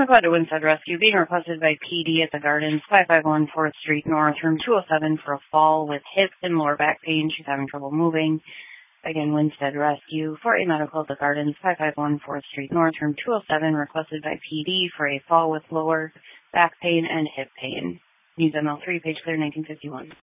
McLeod to Winstead Rescue being requested by PD at the Gardens, 551 4th Street North, room 207 for a fall with hip and lower back pain. She's having trouble moving. Again, Winstead Rescue for a medical at the Gardens, 551 4th Street North, room 207, requested by PD for a fall with lower back pain and hip pain. News ML3, page clear, 1951.